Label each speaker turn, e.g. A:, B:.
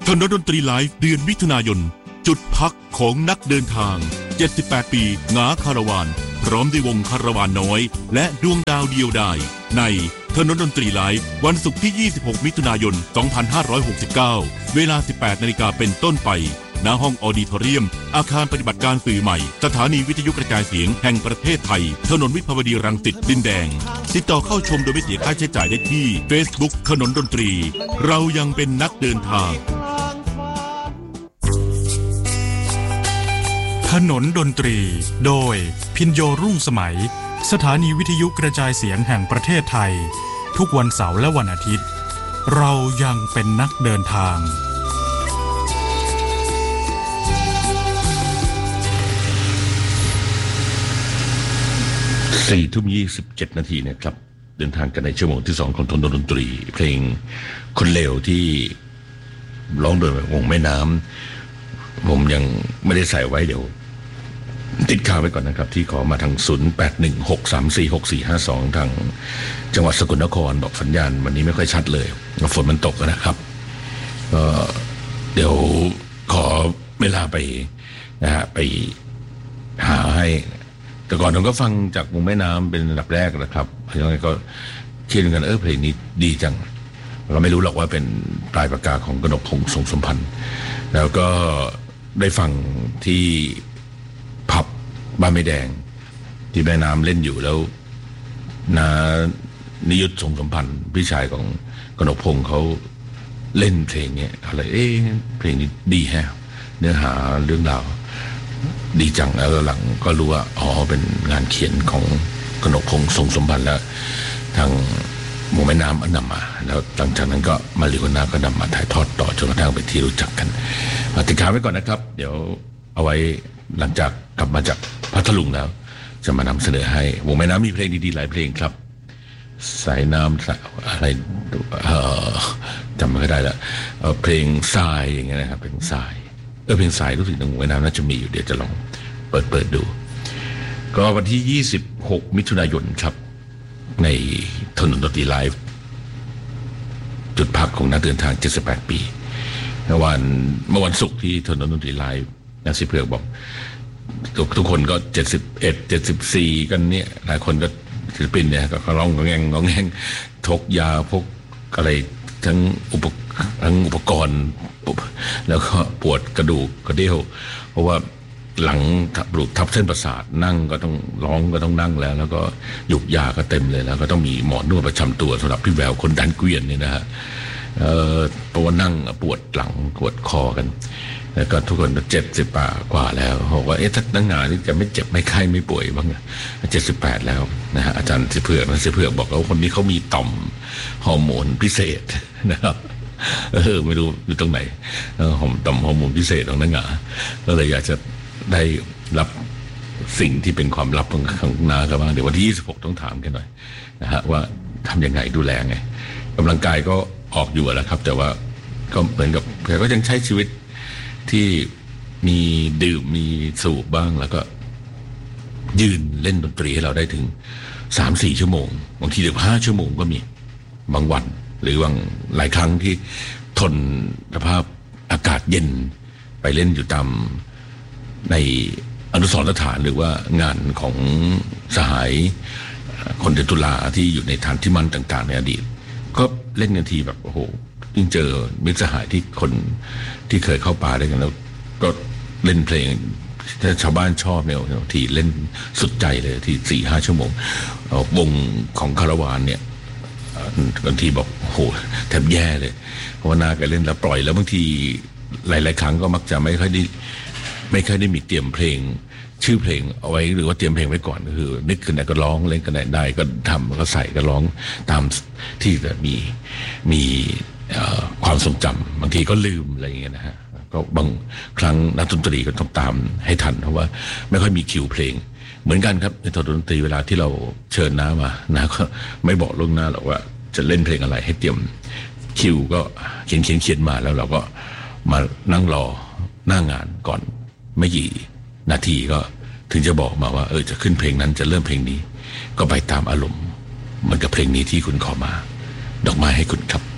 A: ถนนดนตรีไลฟ์เดือนมิถุนายนจุดพักของนักเดินทาง78ปีหงาคาราวานพร้อมด้วยวงคาราวานน้อยและดวงดาวเดียวดายในถนนดนตรีไลฟ์วันศุกร์ที่26มิถุนายน2569เวลา 18 นาฬิกาเป็นต้นไปณห้องออดิทอเรียมอาคารปฏิบัติการสื่อใหม่สถานีวิทยุกระจายเสียงแห่งประเทศไทยถนนวิภาวดีรังสิตดินแดงติดต่อเข้าชมโดยไม่เสียค่าใช้จ่ายได้ที่ Facebook ถนนดนตรีเรายังเป็นนักเดินทาง
B: ถนนดนตรีโดยพินโยรุ่งสมัยสถานีวิทยุกระจายเสียงแห่งประเทศไทยทุกวันเสาร์และวันอาทิตย์เรายังเป็นนักเดินทาง
C: 4:27 นาทีนะครับเดินทางกันในชั่วโมงที่2ของถนนดนตรีเพลงคนเลวที่ร้องโดยวงแม่น้ำผมยังไม่ได้ใส่ไว้เดี๋ยวติดข่าวไว้ก่อนนะครับที่ขอมาทาง0816346452ทางจังหวัดสกลนครบอกสัญญาณวันนี้ไม่ค่อยชัดเลยฝนมันตกนะครับก็เดี๋ยวขอเวลาไปนะฮะไปหาให้แต่ก่อนผมก็ฟังจากวงแม่น้ำเป็นอันดับแรกนะครับยังไงก็คิดกันเพลงนี้ดีจังเราไม่รู้หรอกว่าเป็นปลายปากกาของกนกพงษ์ทรงสมพันธ์แล้วก็ได้ฟังที่ผับบ้านไม่แดงที่แม่น้ำเล่นอยู่แล้วนานิยุทธทรงสมพันธ์พี่ชายของกนกพงษ์เขาเล่นเพลงนี้อะไรเพลงนี้ดีแฮะเนื้อหาเรื่องราวดีจังแล้วหลังก็รู้ว่าเป็นงานเขียนของกนกพงษ์ทรงสมบัติแล้วทางหมู่แม่น้ำนำมาแล้วหลังจากนั้นก็มาริโกนาก็นำมาถ่ายทอดต่อจนกระทั่งเป็นที่รู้จักกันติดค้างไว้ก่อนนะครับเดี๋ยวเอาไว้หลังจากกลับมาจากพัทลุงแล้วจะมานำเสนอให้วงแม่น้ำมีเพลงดีๆหลายเพลงครับสายน้ำอะไรจำไม่ค่อยได้แล้วเพลงทรายอย่างเงี้ยนะครับเพลงทรายเพลงสายรู้สึกวงแม่น้ำน่าจะมีอยู่เดี๋ยวจะลองเปิดดูก็วันที่26มิถุนายนครับในถนนดนตรีไลฟ์จุดพักของนักเดินทาง78ปีเมื่อวันศุกร์ที่ถนนดนตรีไลฟ์นักสิเผือกบอกทุกคนก็71 74กันเนี่ยหลายคนก็ศิลปินเนี่ยก็ร้องงองแงงทกยาพวกอะไรทั้งอุปกรณ์แล้วก็ปวดกระดูกกระเดี่ยวเพราะว่าหลังทับเส้นประสาทนั่งก็ต้องร้องก็ต้องนั่งแล้วก็หยุกยาก็เต็มเลยแล้วก็ต้องมีหมอนวดประจำตัวสำหรับพี่แววคนดันเกวียนนี่นะฮะเพราะว่านั่งปวดหลังปวดคอกันแล้วก็ทุกคน70กว่าแล้วบอกว่าถ้านั่งงานนี่จะไม่เจ็บไม่ไข้ไม่ป่วยบ้าง78แล้วนะฮะอาจารย์สิเผือกบอกว่าคนนี้เขามีต่อมฮอร์โมนพิเศษนะครับไม่รู้อยู่ตรงไหนต่อมฮอร์โมนพิเศษของนักงาก็เลยอยากจะได้รับสิ่งที่เป็นความลับของน้ากันบ้างเดี๋ยววันที่26ต้องถามกันหน่อยนะฮะว่าทำยังไงดูแลไงกำลังกายก็ออกอยู่แล้วครับแต่ว่าก็เหมือนกับแกก็ยังใช้ชีวิตที่มีดื่มมีสูบบ้างแล้วก็ยืนเล่นดนตรีให้เราได้ถึง 3-4 ชั่วโมงบางทีเดี๋ยว5 ชั่วโมงก็มีบางวันหรือบางหลายครั้งที่ทนสภาพอากาศเย็นไปเล่นอยู่ตามในอนุสรณ์สถานหรือว่างานของสหายคนเดือนตุลาที่อยู่ในฐานที่มั่นต่างๆในอดีตก็เล่นกันทีแบบโอ้โหยิ่งเจอมิตรสหายที่คนที่เคยเข้าป่าด้วยกันแล้วก็เล่นเพลงถ้าชาวบ้านชอบเนี่ยทีเล่นสุดใจเลยที่ 4-5 ชั่วโมงวงของคาราวานเนี่ยบางทีบอกโอ้โหแทบแย่เลยเพราะว่านาแกเล่นแล้วปล่อยแล้วบางทีหลายๆครั้งก็มักจะไม่ค่อยได้มีเตรียมเพลงชื่อเพลงเอาไว้หรือว่าเตรียมเพลงไว้ก่อนก็คือนึกขึ้นไหนก็ร้องเล่นกันไหนได้ก็ทำก็ใส่ก็ร้องตามที่จะมีความทรงจำบางทีก็ลืมอะไรอย่างเงี้ยนะฮะก็บางครั้งนักดนตรีก็ต้องตามให้ทันเพราะว่าไม่ค่อยมีคิวเพลงเหมือนกันครับในถนนดนตรีเวลาที่เราเชิญน้ามาน้าก็ไม่บอกล่วงหน้าหรอกว่าจะเล่นเพลงอะไรให้เตรียมคิวก็เขียนมาแล้วเราก็มานั่งรอหน้างานก่อนไม่กี่นาทีก็ถึงจะบอกมาว่าจะขึ้นเพลงนั้นจะเริ่มเพลงนี้ก็ไปตามอารมณ์เหมือนกับเพลงนี้ที่คุณขอมาดอกไม้ให้คุณครับ